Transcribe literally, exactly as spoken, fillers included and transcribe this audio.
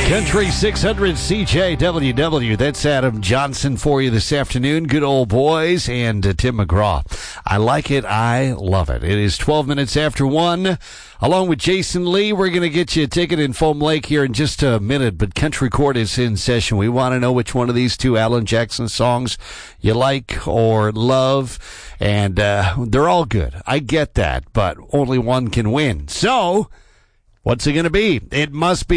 Country six hundred C J W W. That's Adam Johnson for you this afternoon. Good old boys and uh, Tim McGraw. I like it. I love it. It is twelve minutes after one. Along with Jason Lee, we're going to get you a ticket in Foam Lake here in just a minute, but Country Court is in session. We want to know which one of these two Alan Jackson songs you like or love, and uh, they're all good. I get that, but only one can win. So, what's it going to be? It must be